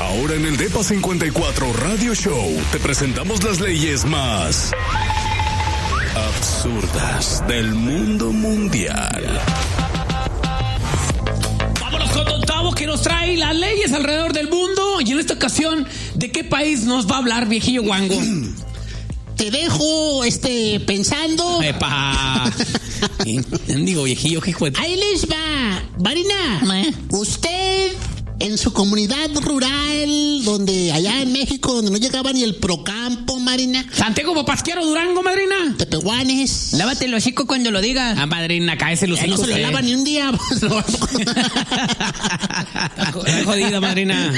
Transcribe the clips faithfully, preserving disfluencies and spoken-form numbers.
Ahora en el Depa cincuenta y cuatro Radio Show te presentamos las leyes más absurdas del mundo mundial. Vámonos con Don Tavo, que nos trae las leyes alrededor del mundo. Y en esta ocasión, ¿de qué país nos va a hablar, viejillo guango? Te dejo este pensando. ¡Epa! Digo, viejillo, ¿qué hijo de... Ahí les va. Marina, ¿Eh? usted en su comunidad rural, donde allá en México, donde no llegaba ni el Procampo, Marina. Santiago Papasquiaro, Durango, madrina. Tepehuanes. Lávate el hocico cuando lo digas. Ah, madrina, cáese los hocicos. No se lo lava ni un día. Está jodida, madrina.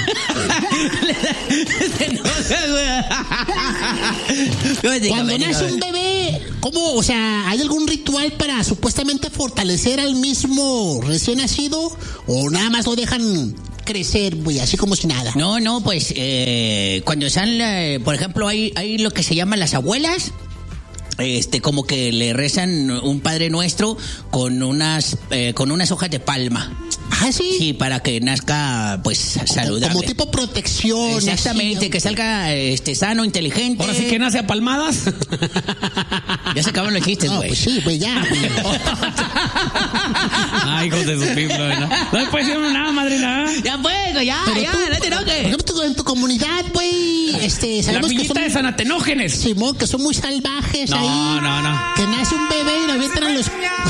Cuando nace un bebé, ¿cómo? O sea, ¿hay algún ritual para supuestamente fortalecer al mismo recién nacido? ¿O nada más lo dejan crecer, güey, así como si nada? No, no, pues eh, cuando están, eh, por ejemplo, hay, hay lo que se llaman las abuelas. Este, como que le rezan un Padre Nuestro con unas eh, con unas hojas de palma. ¿Ah, sí? Sí, para que nazca, pues, saludable. Como tipo protección. Exactamente, así, que salga este sano, inteligente. Ahora sí que nace a palmadas. Ya se acaban los chistes, güey. No, pues sí, pues ya. Ay, hijos de su piflo, ¿no? No le puedes decir nada, madrina. Ya pues, ya, Pero ya, tú, no te enojes. Por ejemplo, en tu comunidad, güey, este, La sabemos que pillita son... de Sanatenógenes. Simón, que son muy salvajes No, ahí. no, no. Que nace un bebé y lo avientan a los...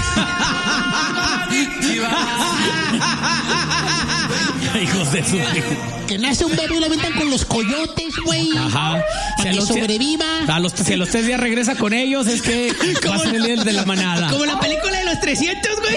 Hijos de su... Que nace un bebé y lo avientan con los coyotes, güey. Ajá. Para que los sobreviva. A los, si a los tres días regresa con ellos, es que va a ser el líder de la manada. Como la película de los trescientos, güey.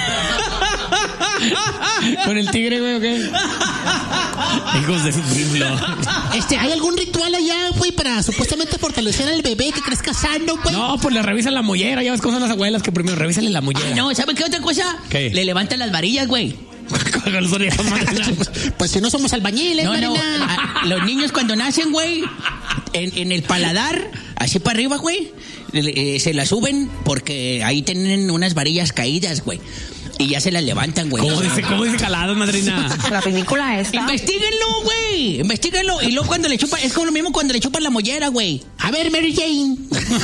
¿Con el tigre, güey, o qué? Hijos de su piflo. Este, ¿hay algún ritual allá, güey, para supuestamente fortalecer al bebé que crezca sano, güey? No, pues le revisan la mollera. Ya ves cómo son las abuelas, que primero revisan la mollera. Ah, no, ¿saben qué otra cosa? ¿Qué? Le levantan las varillas, güey. Con las orejas, madrina. Pues si no somos albañiles, No, Marina. no, a- los niños cuando nacen, güey, en, en el paladar, así para arriba, güey, eh, se la suben porque ahí tienen unas varillas caídas, güey. Y ya se las levantan, güey. ¿Cómo dice, cómo dice caladas, madrina? La película esta. Investíguenlo, güey. Investíguenlo. Y luego cuando le chupan, es como lo mismo cuando le chupan la mollera, güey. A ver, Mary Jane.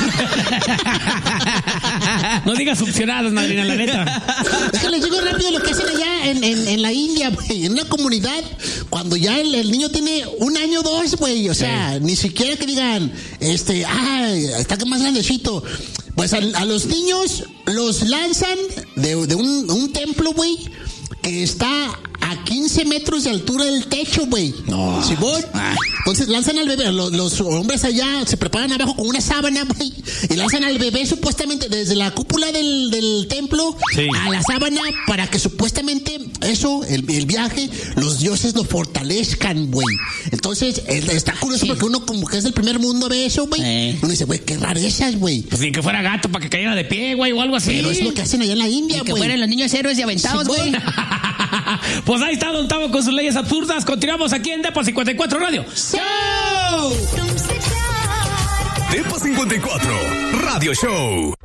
No digas succionadas, madrina, la neta. Déjales digo rápido lo que hacen allá en, en, en la India, güey. En una comunidad, cuando ya el, el niño tiene un año o dos, güey. O sea, sí. Ni siquiera que digan, este, ay, está más grandecito. Pues a, a los niños los lanzan de, de un, un templo, güey, que está a quince metros de altura del techo, güey. No. ¿Sí, vos? Ah. Entonces lanzan al bebé, los, los hombres allá se preparan abajo con una sábana, güey, y lanzan al bebé supuestamente desde la cúpula del, del templo, sí, a la sábana para que supuestamente eso, el, el viaje, los dioses lo fortalezcan, güey. Entonces, está curioso, sí, porque uno como que es del primer mundo ve eso, güey. Eh. Uno dice, güey, qué rarezas, güey. Pues ni que fuera gato para que cayera de pie, güey, o algo así. Pero es lo que hacen allá en la India, güey. Que fueran los niños héroes y aventados, güey. Sí, pues ahí está Don Tavo con sus leyes absurdas. Continuamos aquí en Depa cincuenta y cuatro Radio. ¡Show! Depa cincuenta y cuatro Radio Show.